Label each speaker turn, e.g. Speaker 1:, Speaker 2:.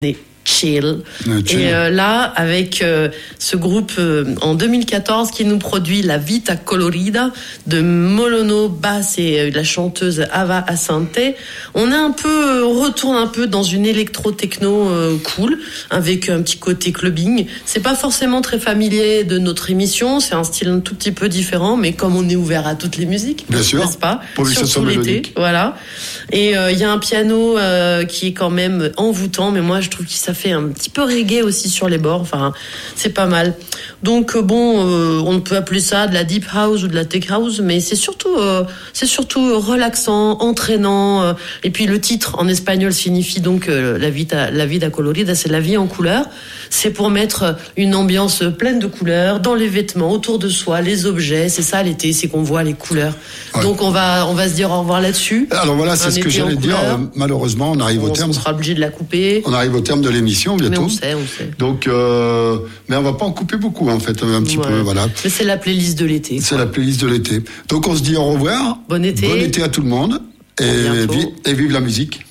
Speaker 1: Chill. Et là, avec ce groupe en 2014 qui nous produit La Vita Colorida de Molono Bass et la chanteuse Ava Asante, on retourne un peu dans une électro-techno cool, avec un petit côté clubbing. C'est pas forcément très familier de notre émission, c'est un style un tout petit peu différent, mais comme on est ouvert à toutes les musiques,
Speaker 2: bien sûr,
Speaker 1: n'est-ce pas?
Speaker 2: Surtout l'été,
Speaker 1: voilà. Et il y a un piano qui est quand même envoûtant, mais moi je trouve que ça fait un petit peu reggae aussi sur les bords. Enfin, c'est pas mal. Donc on peut appeler ça de la deep house ou de la tech house, mais c'est surtout relaxant, entraînant. Et puis le titre en espagnol signifie donc la vida colorida, c'est la vie en couleur. C'est pour mettre une ambiance pleine de couleurs dans les vêtements, autour de soi, les objets. C'est ça l'été, c'est qu'on voit les couleurs. Ouais. Donc on va se dire au revoir là-dessus.
Speaker 2: Alors voilà, c'est ce que j'allais dire. Malheureusement, on arrive au terme.
Speaker 1: On sera obligé de la couper.
Speaker 2: On arrive au terme de l'émission bientôt.
Speaker 1: Mais on sait.
Speaker 2: Donc, mais on va pas en couper beaucoup en fait, un petit peu, voilà.
Speaker 1: Mais c'est la playlist de l'été.
Speaker 2: C'est la playlist de l'été. Donc on se dit au revoir.
Speaker 1: Bon été.
Speaker 2: Bon été à tout le monde et vive la musique.